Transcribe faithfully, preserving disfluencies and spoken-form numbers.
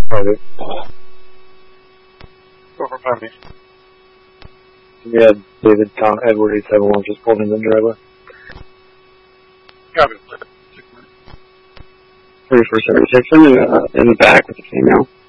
private. Go for five me. We had David Tom Edward eight seven one just pulled in the driveway. Got it. three four seven six, I'm in, uh, in the back with the female.